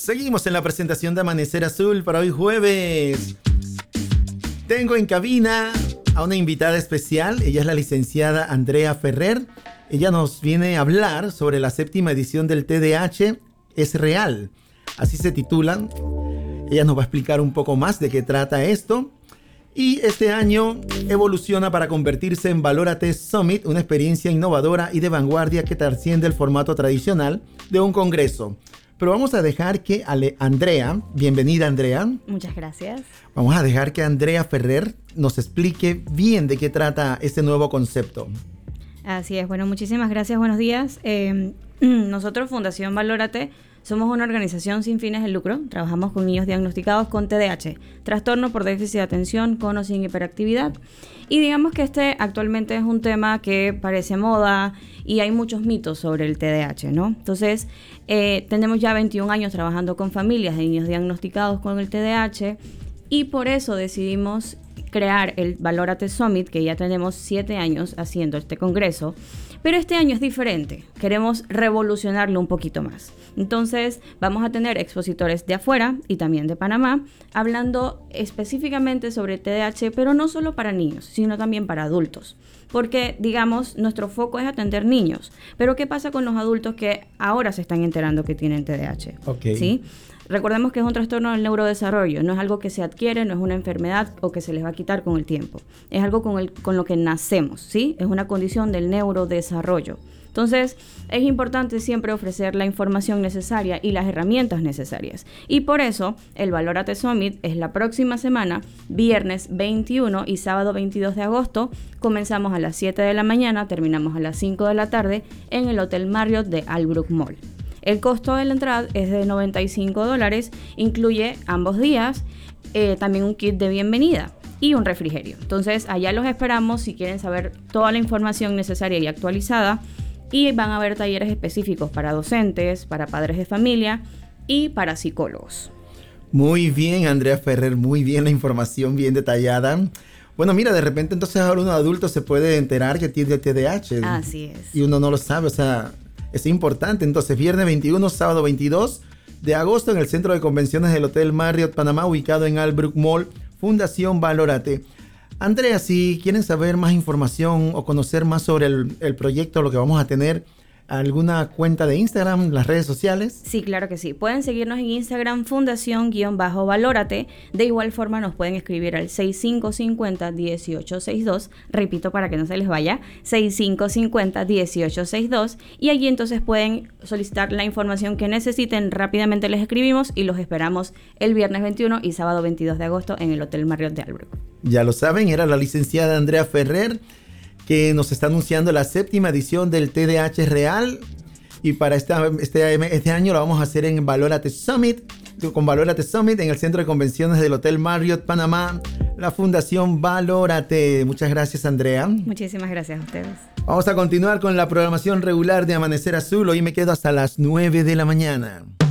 Seguimos en la presentación de Amanecer Azul para hoy jueves. Tengo en cabina a una invitada especial. Ella es la licenciada Andrea Ferrer. Ella nos viene a hablar sobre la 7ª edición del TDAH es real. Así se titulan. Ella nos va a explicar un poco más de qué trata esto. Y este año evoluciona para convertirse en Valórate Summit, una experiencia innovadora y de vanguardia que trasciende el formato tradicional de un congreso. Pero vamos a dejar que Andrea, bienvenida Andrea. Muchas gracias. Vamos a dejar que Andrea Ferrer nos explique bien de qué trata este nuevo concepto. Así es, bueno, muchísimas gracias, buenos días. Nosotros, Fundación Valórate, somos una organización sin fines de lucro. Trabajamos con niños diagnosticados con TDAH, trastorno por déficit de atención con o sin hiperactividad. Y digamos que este actualmente es un tema que parece moda y hay muchos mitos sobre el TDAH, ¿no? Entonces, tenemos ya 21 años trabajando con familias de niños diagnosticados con el TDAH y por eso decidimos crear el Valórate Summit, que ya tenemos 7 años haciendo este congreso. Pero este año es diferente, queremos revolucionarlo un poquito más. Entonces vamos a tener expositores de afuera y también de Panamá hablando específicamente sobre TDAH, pero no solo para niños, sino también para adultos. Porque, digamos, nuestro foco es atender niños. Pero ¿qué pasa con los adultos que ahora se están enterando que tienen TDAH? Okay. ¿Sí? Recordemos que es un trastorno del neurodesarrollo, no es algo que se adquiere, no es una enfermedad o que se les va a quitar con el tiempo. Es algo con lo que nacemos, ¿sí? Es una condición del neurodesarrollo. Entonces, es importante siempre ofrecer la información necesaria y las herramientas necesarias. Y por eso, el Valórate Summit es la próxima semana, viernes 21 y sábado 22 de agosto. Comenzamos a las 7 de la mañana, terminamos a las 5 de la tarde en el Hotel Marriott de Albrook Mall. El costo de la entrada es de $95, incluye ambos días, también un kit de bienvenida y un refrigerio. Entonces, allá los esperamos si quieren saber toda la información necesaria y actualizada. Y van a haber talleres específicos para docentes, para padres de familia y para psicólogos. Muy bien, Andrea Ferrer, muy bien la información, bien detallada. Bueno, mira, de repente entonces ahora un adulto se puede enterar que tiene TDAH. Así es. Y uno no lo sabe, o sea, es importante. Entonces, viernes 21, sábado 22 de agosto en el Centro de Convenciones del Hotel Marriott Panamá, ubicado en Albrook Mall, Fundación Valórate. Andrea, si quieren saber más información o conocer más sobre el proyecto, lo que vamos a tener, ¿alguna cuenta de Instagram, las redes sociales? Sí, claro que sí. Pueden seguirnos en Instagram, Fundación-Valórate. De igual forma nos pueden escribir al 6550-1862. Repito para que no se les vaya, 6550-1862. Y allí entonces pueden solicitar la información que necesiten. Rápidamente les escribimos y los esperamos el viernes 21 y sábado 22 de agosto en el Hotel Marriott de Albrook. Ya lo saben, era la licenciada Andrea Ferrer, que nos está anunciando la 7ª edición del TDAH Real. Y para este año lo vamos a hacer en Valórate Summit, con Valórate Summit en el Centro de Convenciones del Hotel Marriott Panamá, la Fundación Valórate. Muchas gracias, Andrea. Muchísimas gracias a ustedes. Vamos a continuar con la programación regular de Amanecer Azul. Hoy me quedo hasta las 9 de la mañana.